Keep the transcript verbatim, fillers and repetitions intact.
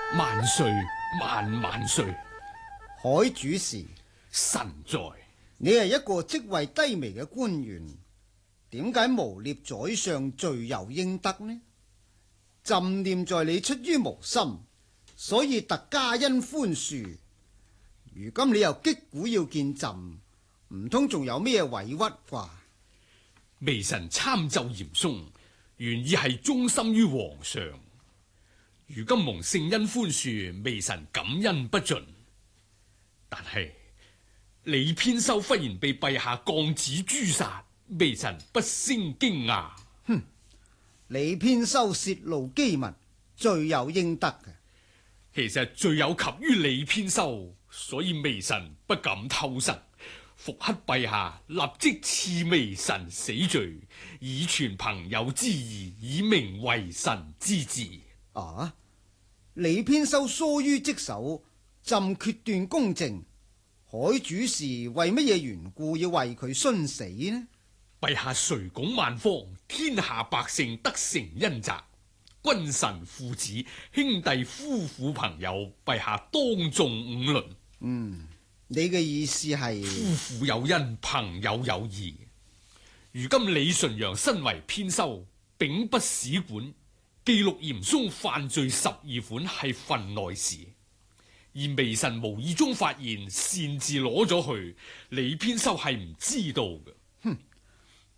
萬歲萬萬歲！ 海主事， 臣在。 你係一個職位低微嘅官員，點解誣衊宰相罪有應得呢？朕念在你出於無心，所以特加恩寬恕。如今你又擊鼓要見朕，唔通仲有咩委屈啩？ 微臣參奏嚴嵩，原意係忠心於皇上。如今蒙聖恩寬恕，微臣感恩不盡。但係李偏修忽然被陛下降旨誅殺，微臣不勝驚訝。 哼！李偏修泄露機密，罪有應得嘅。 其實罪有及於李偏修，所以微臣不敢偷生。復刻陛下立即賜微臣死罪，以傳朋友之義，以明為臣之志。 啊！李偏修疏於職守，朕決斷公正。海主事為乜嘢緣故要為佢殉死呢？ 陛下垂拱萬方，天下百姓得成恩澤。君臣父子兄弟夫婦朋友，陛下當眾五倫。 嗯，你嘅意思係夫婦有恩，朋友有義。如今李純陽身為偏修，秉不使管，記錄嚴嵩犯罪十二款係份內事，而微臣無意中發現擅自攞咗去，李偏修係唔知道嘅。